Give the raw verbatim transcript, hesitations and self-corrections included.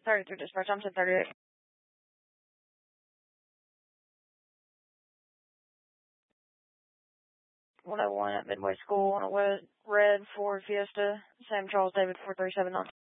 thirty-three dispatch. I'm ten thirty-eight. one oh one at Midway School on a red Ford Fiesta. Sam Charles David four three seven nine.